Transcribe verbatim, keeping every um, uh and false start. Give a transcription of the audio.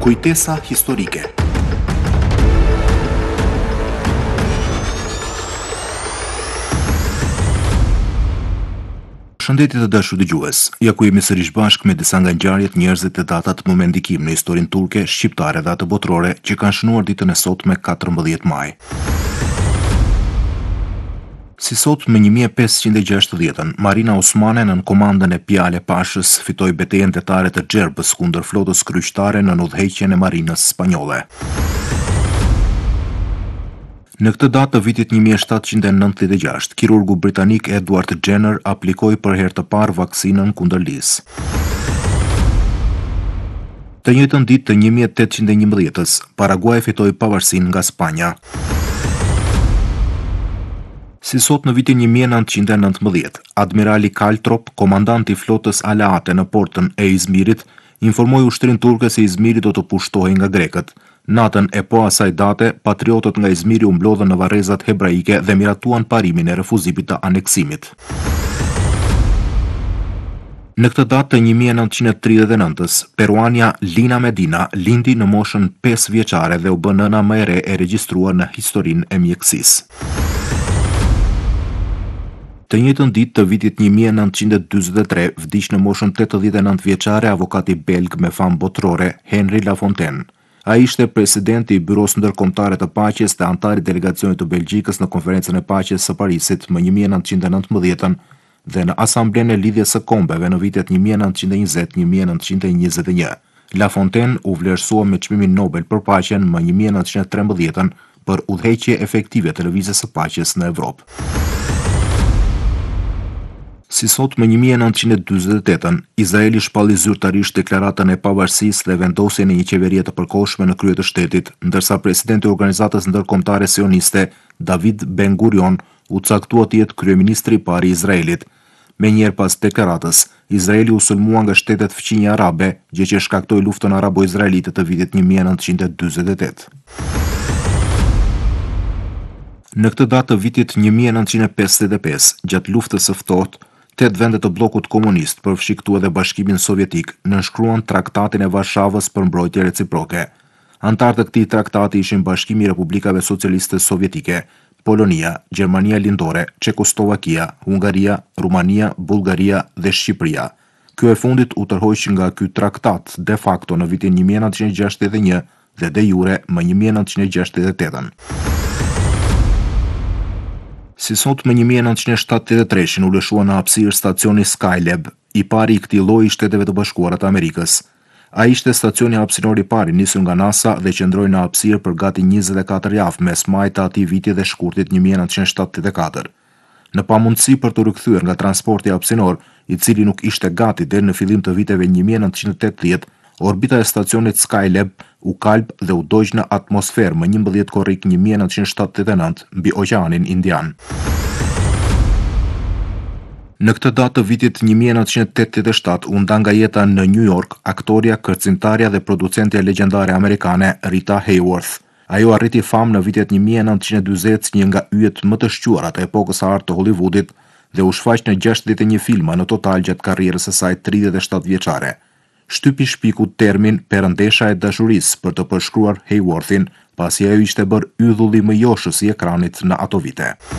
Kujtesa historike. Shëndetje të dashur dëgjues, ja ku jemi sërish bashkë me disa nga ngjarjet, njerëzit e datat më me ndikim në historinë turke, shqiptare dhe atë botërore që kanë shënuar ditën e sotme katërmbëdhjetë maj. Si sot me një mijë e pesëqind e gjashtëdhjetën, Marina Osmane nën komandën e Pjale Pashës fitoi betejën tetare të Gjerbës kundër flotës kryqëtare në udhëheqjen e marinës spanjolle. Në këtë datë të vitit një mijë e shtatëqind e nëntëdhjetë e gjashtë, kirurgu britanik Edward Jenner aplikoi për herë të parë vaksinën kundër lis. Të njëjtën ditë të një mijë e tetëqind e njëmbëdhjetës, Paraguay fitoi pavarësinë nga Spanja. Si sot në vitin një mijë e nëntëqind e nëntëmbëdhjetë, admirali Kaltrop, komandanti i flotës aleate në portën e Izmirit, informoi ushtrinë turke se Izmiri do të pushtohej nga grekët. Natën e po asaj date, patriotët nga Izmiri u mblodhën në varrezat hebraike dhe miratuan parimin e refuzimit të aneksimit. Në këtë datë të një mijë e nëntëqind e tridhjetë e nëntës, peruania Lina Medina lindi në moshën pesë vjeçare dhe u bë nëna më e re e regjistruar në historinë e mjekësisë. Të njëjtën ditë të vitit një mijë e nëntëqind e dyzet e tre, vdiq në moshën tetëdhjetë e nëntë vjeçare avokati belg me famë botërore Henri Lafontaine. Ai ishte presidenti i Byros Ndërkombëtare të Paqes dhe antari i delegacionit të Belgjikës në konferencën e paqes së Parisit më një mijë e nëntëqind e nëntëmbëdhjetën dhe në asamblenë e lidhjes së kombeve në vitet një mijë e nëntëqind e njëzet - një mijë e nëntëqind e njëzet e një. Lafontaine u vlerësua me çmimin Nobel për paqen më një mijë e nëntëqind e trembëdhjetën për udhëheqje efektive të lëvizjes së paqes në Evropë. Si sot më një mijë e nëntëqind e dyzet e tetën, Izraeli shpalli zyrtarisht deklaratën e pavarësisë dhe vendosjen e një qeverie të përkohshme në krye të shtetit, ndërsa presidenti i Organizatës Ndërkombëtare Sioniste, David Ben Gurion, u caktua të jetë kryeministri i parë i Izraelit. Menjëherë pas deklaratës, Izraeli u sulmua nga shtetet fqinje arabe, gjë që shkaktoi luftën arabo-izraelite të vitit një mijë e nëntëqind e dyzet e tetë. Në këtë datë të vitit një mijë e nëntëqind e pesëdhjetë e pesë, gjatë luftës së ftohtë, tetë vende të bllokut komunist, përfshi këtu edhe Bashkimin Sovjetik, nënshkruan Traktatin e Varshavës për mbrojtje reciproke. Antarë të këtij traktati ishin Bashkimi i Republikave Socialiste Sovjetike, Polonia, Gjermania Lindore, Çekoslovakia, Hungaria, Rumania, Bullgaria dhe Shqipëria. Ky e fundit u tërhoq nga ky traktat de facto në vitin një mijë e nëntëqind e gjashtëdhjetë e një dhe de jure më një mijë e nëntëqind e gjashtëdhjetë e tetën. Si sot më një mijë e nëntëqind e shtatëdhjetë e tre u lëshua në hapësirë stacioni Skylab, i pari i këtij lloji i Shteteve të Bashkuara të Amerikës. Ai ishte stacioni hapësinor i parë i nisur nga NASA dhe qëndroi në hapësirë për gati njëzet e katër javë mes majit të atij viti dhe shkurtit një mijë e nëntëqind e shtatëdhjetë e katër. Në pamundësi për të rikthyer nga transporti hapësinor, i cili nuk ishte gati deri në fillim të viteve një mijë e nëntëqind e tetëdhjetë, orbita e stacionit Skylab u kalb dhe u dogj në atmosferë më njëmbëdhjetë korrik një mijë e nëntëqind e shtatëdhjetë e nëntë mbi Oqeanin Indian. Në këtë datë të vitit një mijë e nëntëqind e tetëdhjetë e shtatë u nda nga jeta në New York aktoria, kërcimtarja dhe producentja legjendare amerikane Rita Hayworth. Ajo arriti famë në vitet një mijë e nëntëqind e dyzet si një nga yjet më të shquara të epokës së artë të Hollywoodit dhe u shfaq në gjashtëdhjetë e një filma në total gjatë karrierës së saj tridhjetë e shtatë vjeçare. Shtypi shpiku termin perëndesha e dashurisë për të përshkruar Hayworthin, pasi ajo ishte bërë ydhulli më joshës i ekranit në ato vite.